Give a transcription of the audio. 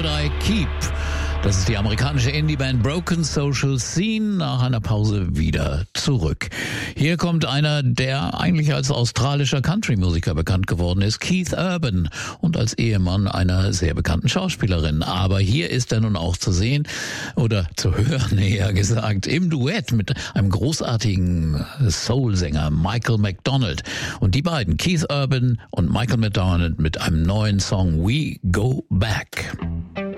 3 Keep. Das ist die amerikanische Indie-Band Broken Social Scene, nach einer Pause wieder zurück. Hier kommt einer, der eigentlich als australischer Country-Musiker bekannt geworden ist, Keith Urban, und als Ehemann einer sehr bekannten Schauspielerin. Aber hier ist er nun auch zu sehen, oder zu hören, eher gesagt, im Duett mit einem großartigen Soul-Sänger Michael McDonald. Und die beiden, Keith Urban und Michael McDonald, mit einem neuen Song We Go Back.